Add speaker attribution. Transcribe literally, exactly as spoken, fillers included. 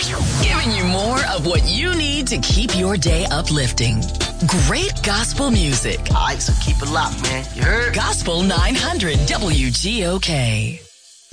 Speaker 1: Giving you more of what you need to keep your day uplifting. Great gospel music.
Speaker 2: All right, so keep it locked, man. You heard?
Speaker 1: Gospel nine hundred W G O K.